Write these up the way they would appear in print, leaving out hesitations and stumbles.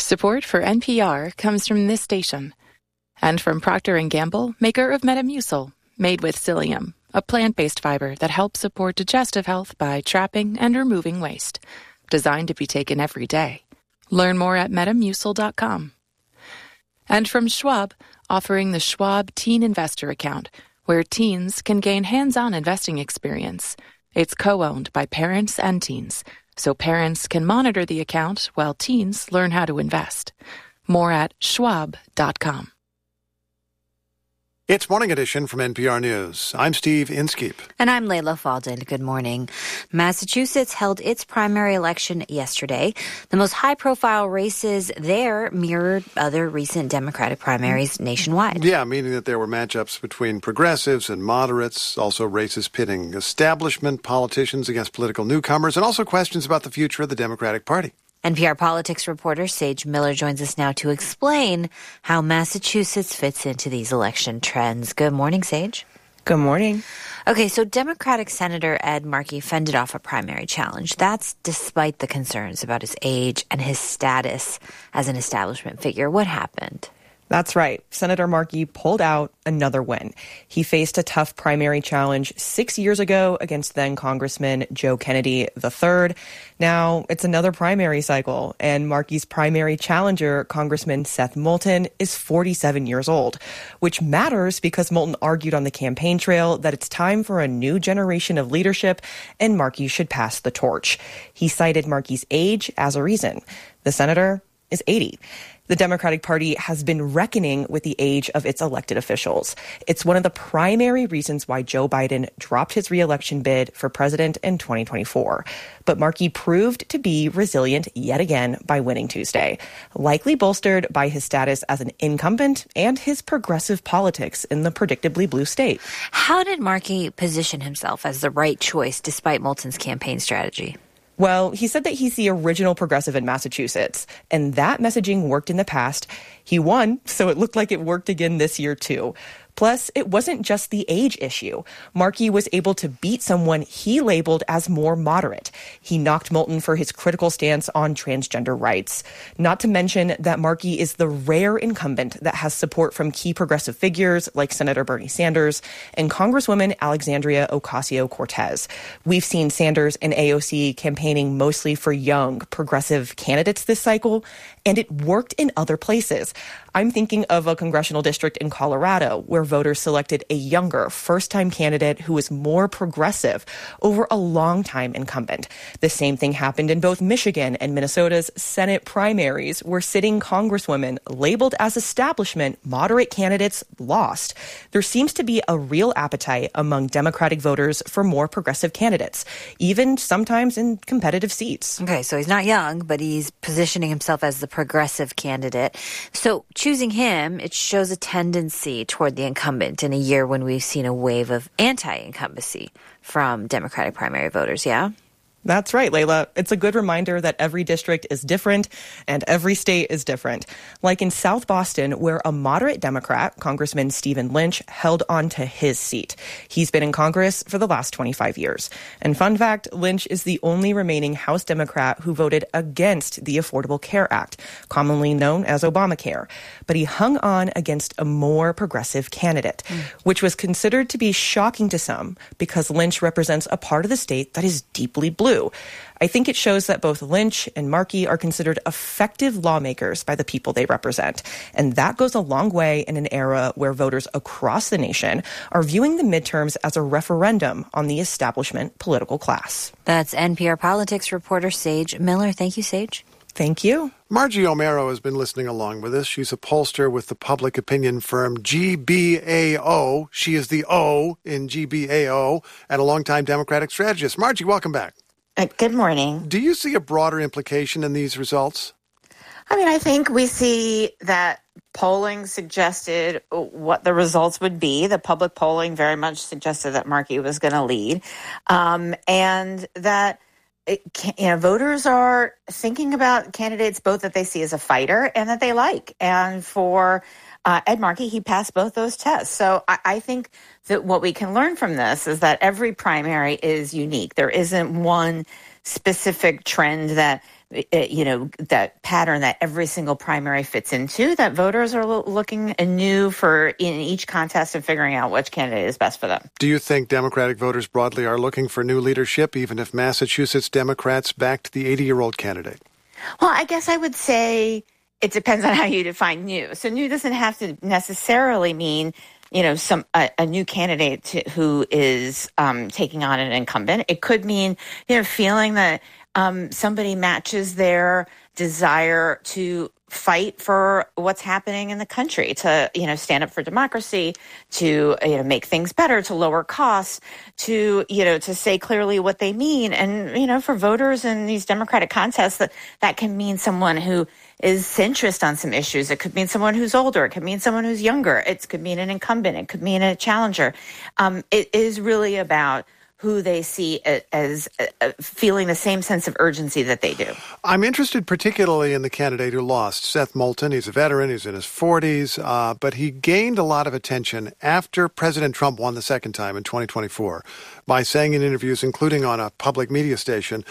Support for NPR comes from this station and from Procter & Gamble, maker of Metamucil, made with psyllium, a plant-based fiber that helps support digestive health by trapping and removing waste. Designed to be taken every day. Learn more at metamucil.com. And from Schwab, offering the Schwab Teen Investor Account, where teens can gain hands-on investing experience. It's co-owned by parents and teens, so parents can monitor the account while teens learn how to invest. More at schwab.com. It's Morning Edition from NPR News. I'm Steve Inskeep. And I'm Layla Falden. Good morning. Massachusetts held its primary election yesterday. The most high-profile races there mirrored other recent Democratic primaries nationwide. Yeah, meaning that there were matchups between progressives and moderates, also races pitting establishment politicians against political newcomers, and also questions about the future of the Democratic Party. NPR politics reporter Sage Miller joins us now to explain how Massachusetts fits into these election trends. Good morning, Sage. Good morning. Okay, so Democratic Senator Ed Markey fended off a primary challenge. That's despite the concerns about his age and his status as an establishment figure. What happened? That's right. Senator Markey pulled out another win. He faced a tough primary challenge 6 years ago against then Congressman Joe Kennedy III. Now it's another primary cycle, and Markey's primary challenger, Congressman Seth Moulton, is 47 years old, which matters because Moulton argued on the campaign trail that it's time for a new generation of leadership and Markey should pass the torch. He cited Markey's age as a reason. The senator is 80. The Democratic Party has been reckoning with the age of its elected officials. It's one of the primary reasons why Joe Biden dropped his re-election bid for president in 2024. But Markey proved to be resilient yet again by winning Tuesday, likely bolstered by his status as an incumbent and his progressive politics in the predictably blue state. How did Markey position himself as the right choice despite Moulton's campaign strategy? Well, he said that he's the original progressive in Massachusetts, and that messaging worked in the past. He won, so it looked like it worked again this year, too. Plus, it wasn't just the age issue. Markey was able to beat someone he labeled as more moderate. He knocked Moulton for his critical stance on transgender rights. Not to mention that Markey is the rare incumbent that has support from key progressive figures like Senator Bernie Sanders and Congresswoman Alexandria Ocasio-Cortez. We've seen Sanders and AOC campaigning mostly for young, progressive candidates this cycle, and it worked in other places. I'm thinking of a congressional district in Colorado where voters selected a younger, first-time candidate who was more progressive over a long-time incumbent. The same thing happened in both Michigan and Minnesota's Senate primaries, where sitting congresswomen labeled as establishment moderate candidates lost. There seems to be a real appetite among Democratic voters for more progressive candidates, even sometimes in competitive seats. Okay, so he's not young, but he's positioning himself as the progressive candidate. So choosing him, it shows a tendency toward the incumbent in a year when we've seen a wave of anti-incumbency from Democratic primary voters, yeah? That's right, Layla. It's a good reminder that every district is different and every state is different. Like in South Boston, where a moderate Democrat, Congressman Stephen Lynch, held on to his seat. He's been in Congress for the last 25 years. And fun fact, Lynch is the only remaining House Democrat who voted against the Affordable Care Act, commonly known as Obamacare. But he hung on against a more progressive candidate, which was considered to be shocking to some because Lynch represents a part of the state that is deeply blue. I think it shows that both Lynch and Markey are considered effective lawmakers by the people they represent. And that goes a long way in an era where voters across the nation are viewing the midterms as a referendum on the establishment political class. That's NPR politics reporter Sage Miller. Thank you, Sage. Thank you. Margie O'Mara has been listening along with us. She's a pollster with the public opinion firm GBAO. She is the O in GBAO and a longtime Democratic strategist. Margie, welcome back. Good morning. Do you see a broader implication in these results? I mean, I think we see that polling suggested what the results would be. The public polling very much suggested that Markey was going to lead, and that voters are thinking about candidates both that they see as a fighter and that they like. And for Ed Markey, he passed both those tests. So I think that what we can learn from this is that every primary is unique. There isn't one specific trend that that pattern that every single primary fits into, that voters are looking anew for in each contest and figuring out which candidate is best for them. Do you think Democratic voters broadly are looking for new leadership, even if Massachusetts Democrats backed the 80-year-old candidate? Well, I guess I would say it depends on how you define new. So new doesn't have to necessarily mean a new candidate who is taking on an incumbent. It could mean, feeling that somebody matches their desire to fight for what's happening in the country, to, stand up for democracy, to, make things better, to lower costs, to say clearly what they mean. And, for voters in these Democratic contests, that can mean someone who is centrist on some issues. It could mean someone who's older. It could mean someone who's younger. It could mean an incumbent. It could mean a challenger. It is really about who they see as feeling the same sense of urgency that they do. I'm interested particularly in the candidate who lost, Seth Moulton. He's a veteran. He's in his 40s, but he gained a lot of attention after President Trump won the second time in 2024 by saying in interviews, including on a public media station,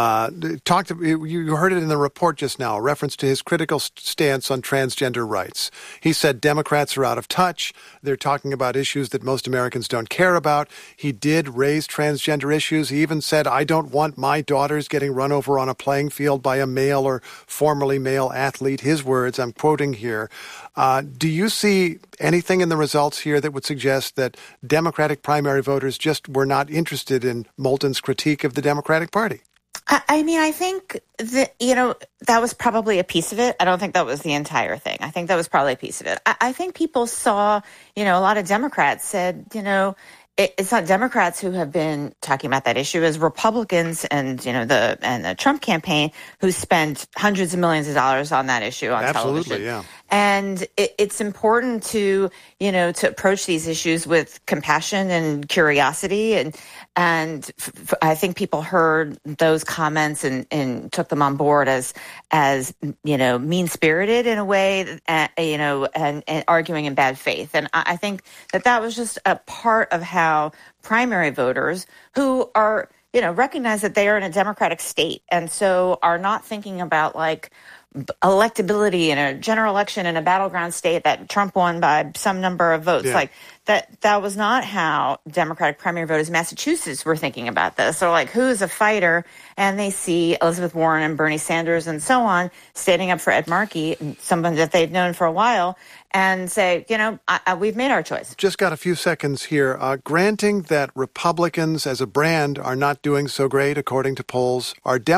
you heard it in the report just now, a reference to his critical stance on transgender rights. He said Democrats are out of touch. They're talking about issues that most Americans don't care about. He did raise transgender issues. He even said, I don't want my daughters getting run over on a playing field by a male or formerly male athlete. His words, I'm quoting here. Do you see anything in the results here that would suggest that Democratic primary voters just were not interested in Moulton's critique of the Democratic Party? I think that, that was probably a piece of it. I don't think that was the entire thing. I think that was probably a piece of it. I think people saw, a lot of Democrats said, it's not Democrats who have been talking about that issue, as Republicans and the Trump campaign who spent hundreds of millions of dollars on that issue on television. Absolutely, yeah. And it's important to approach these issues with compassion and curiosity. And I think people heard those comments and took them on board as mean-spirited in a way, and arguing in bad faith. And I think that was just a part of how primary voters who are, recognize that they are in a Democratic state and so are not thinking about electability in a general election in a battleground state that Trump won by some number of votes. Yeah. That was not how Democratic primary voters in Massachusetts were thinking about this. So who's a fighter? And they see Elizabeth Warren and Bernie Sanders and so on standing up for Ed Markey, someone that they've known for a while, and say, we've made our choice. Just got a few seconds here. Granting that Republicans as a brand are not doing so great, according to polls,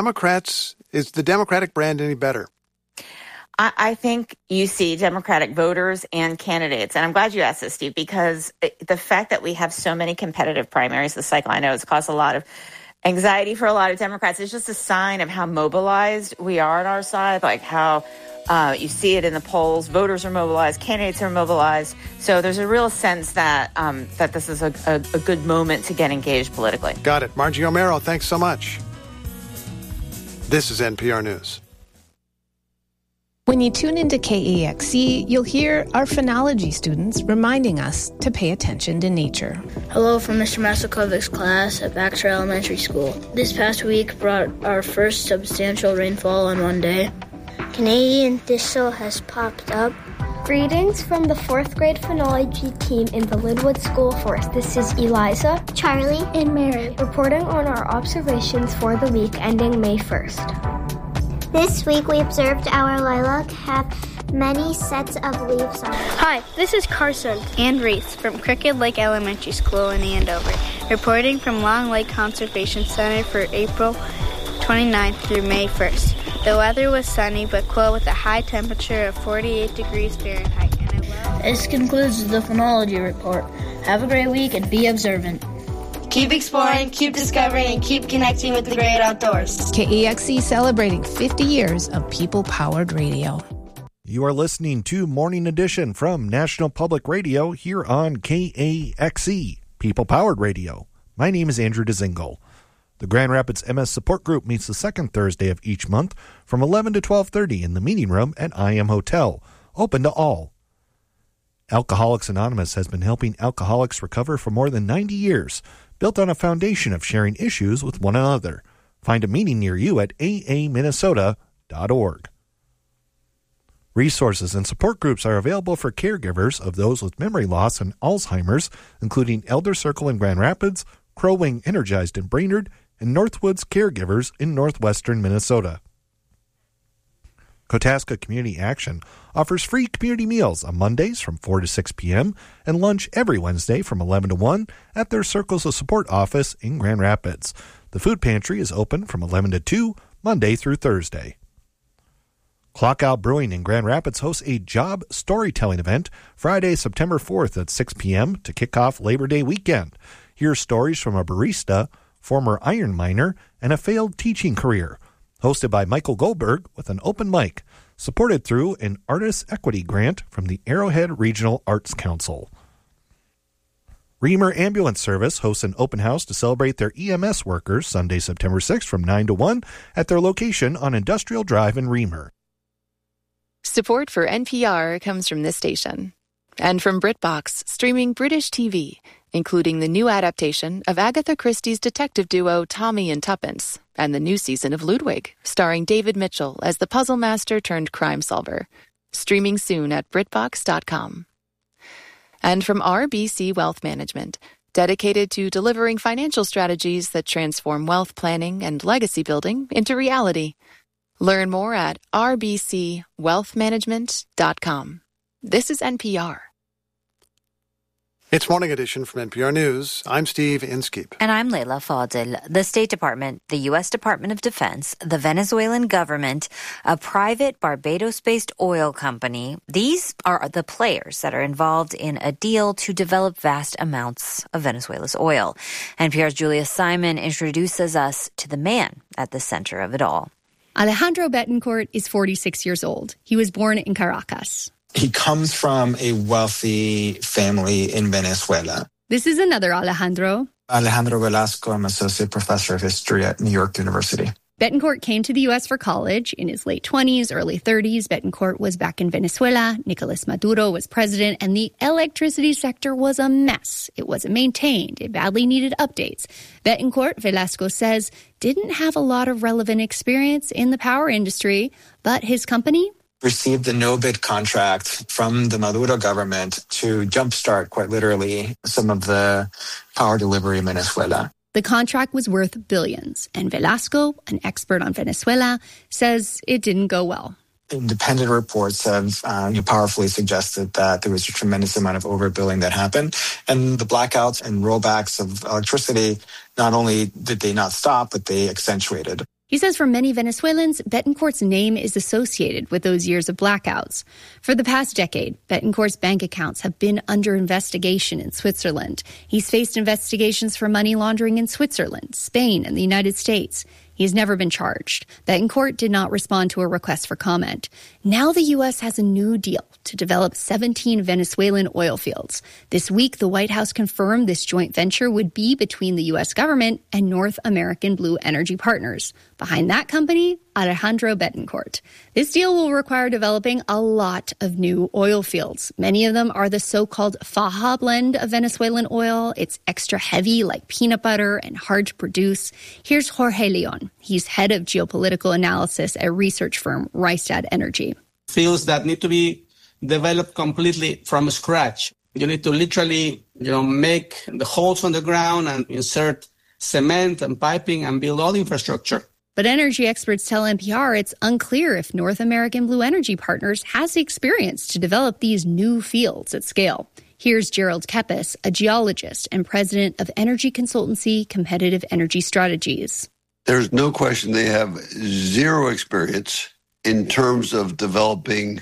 is the Democratic brand any better? I think you see Democratic voters and candidates, and I'm glad you asked this, Steve, because the fact that we have so many competitive primaries this cycle, I know it's caused a lot of anxiety for a lot of Democrats. It's just a sign of how mobilized we are on our side, how you see it in the polls. Voters are mobilized, candidates are mobilized. So there's a real sense that that this is a good moment to get engaged politically. Got it. Margie O'Mara, thanks so much. This is NPR News. When you tune into KEXC, you'll hear our phenology students reminding us to pay attention to nature. Hello from Mr. Masakovic's class at Baxter Elementary School. This past week brought our first substantial rainfall on one day. Canadian thistle has popped up. Greetings from the 4th grade phenology team in the Linwood School Forest. This is Eliza, Charlie, and Mary reporting on our observations for the week ending May 1st. This week we observed our lilac have many sets of leaves on it. Hi, this is Carson and Reese from Crooked Lake Elementary School in Andover, reporting from Long Lake Conservation Center for April 29th through May 1st. The weather was sunny but cool with a high temperature of 48 degrees Fahrenheit. This concludes the phenology report. Have a great week and be observant. Keep exploring, keep discovering, and keep connecting with the great outdoors. KEXC celebrating 50 years of people-powered radio. You are listening to Morning Edition from National Public Radio here on KAXE, People-Powered Radio. My name is Andrew Dzingel. The Grand Rapids MS Support Group meets the second Thursday of each month from 11 to 12:30 in the meeting room at IM Hotel, open to all. Alcoholics Anonymous has been helping alcoholics recover for more than 90 years, built on a foundation of sharing issues with one another. Find a meeting near you at aaminnesota.org. Resources and support groups are available for caregivers of those with memory loss and Alzheimer's, including Elder Circle in Grand Rapids, Crow Wing Energized in Brainerd, and Northwoods Caregivers in northwestern Minnesota. Kotaska Community Action offers free community meals on Mondays from 4 to 6 p.m. and lunch every Wednesday from 11 to 1 at their Circles of Support office in Grand Rapids. The food pantry is open from 11 to 2, Monday through Thursday. Clockout Brewing in Grand Rapids hosts a job storytelling event Friday, September 4th at 6 p.m. to kick off Labor Day weekend. Hear stories from a barista, former iron miner, and a failed teaching career. Hosted by Michael Goldberg with an open mic, supported through an Artist Equity Grant from the Arrowhead Regional Arts Council. Reamer Ambulance Service hosts an open house to celebrate their EMS workers Sunday, September 6th from 9 to 1 at their location on Industrial Drive in Reamer. Support for NPR comes from this station and from BritBox, streaming British TV, including the new adaptation of Agatha Christie's detective duo Tommy and Tuppence and the new season of Ludwig, starring David Mitchell as the puzzle master turned crime solver. Streaming soon at BritBox.com. And from RBC Wealth Management, dedicated to delivering financial strategies that transform wealth planning and legacy building into reality. Learn more at rbcwealthmanagement.com. This is NPR. It's Morning Edition from NPR News. I'm Steve Inskeep. And I'm Leila Fadel. The State Department, the U.S. Department of Defense, the Venezuelan government, a private Barbados-based oil company. These are the players that are involved in a deal to develop vast amounts of Venezuela's oil. NPR's Julia Simon introduces us to the man at the center of it all. Alejandro Betancourt is 46 years old. He was born in Caracas. He comes from a wealthy family in Venezuela. This is another Alejandro. Alejandro Velasco. I'm associate professor of history at New York University. Betancourt came to the U.S. for college in his late 20s, early 30s. Betancourt was back in Venezuela. Nicolas Maduro was president, and the electricity sector was a mess. It wasn't maintained. It badly needed updates. Betancourt, Velasco says, didn't have a lot of relevant experience in the power industry, but his company received a no-bid contract from the Maduro government to jumpstart, quite literally, some of the power delivery in Venezuela. The contract was worth billions, and Velasco, an expert on Venezuela, says it didn't go well. Independent reports have powerfully suggested that there was a tremendous amount of overbilling that happened. And the blackouts and rollbacks of electricity, not only did they not stop, but they accentuated. He says for many Venezuelans, Betancourt's name is associated with those years of blackouts. For the past decade, Betancourt's bank accounts have been under investigation in Switzerland. He's faced investigations for money laundering in Switzerland, Spain, and the United States. He has never been charged. Betancourt did not respond to a request for comment. Now the U.S. has a new deal to develop 17 Venezuelan oil fields. This week, the White House confirmed this joint venture would be between the U.S. government and North American Blue Energy Partners. Behind that company, Alejandro Betancourt. This deal will require developing a lot of new oil fields. Many of them are the so-called Faja blend of Venezuelan oil. It's extra heavy like peanut butter and hard to produce. Here's Jorge Leon. He's head of geopolitical analysis at research firm Rystad Energy. Fields that need to be developed completely from scratch. You need to literally, make the holes on the ground and insert cement and piping and build all the infrastructure. But energy experts tell NPR it's unclear if North American Blue Energy Partners has the experience to develop these new fields at scale. Here's Gerald Kepis, a geologist and president of energy consultancy Competitive Energy Strategies. There's no question they have zero experience in terms of developing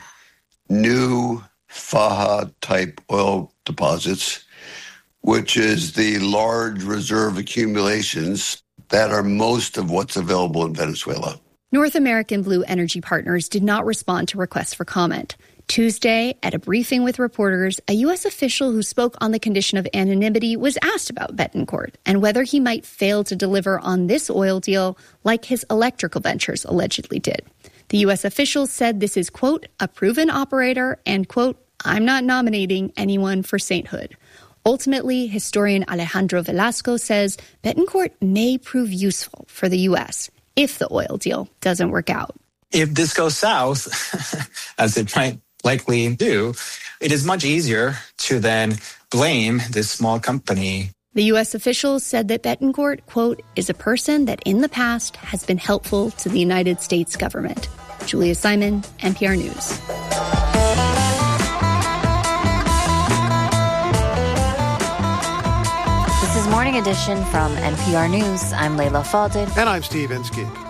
new Faja-type oil deposits, which is the large reserve accumulations that are most of what's available in Venezuela. North American Blue Energy Partners did not respond to requests for comment. Tuesday, at a briefing with reporters, a U.S. official who spoke on the condition of anonymity was asked about Betancourt and whether he might fail to deliver on this oil deal like his electrical ventures allegedly did. The U.S. official said this is, quote, a proven operator and, quote, I'm not nominating anyone for sainthood. Ultimately, historian Alejandro Velasco says Betancourt may prove useful for the U.S. if the oil deal doesn't work out. If this goes south, as it might likely do, it is much easier to then blame this small company. The U.S. officials said that Betancourt, quote, is a person that in the past has been helpful to the United States government. Julia Simon, NPR News. This is Morning Edition from NPR News. I'm Layla Faldin. And I'm Steve Inskeep.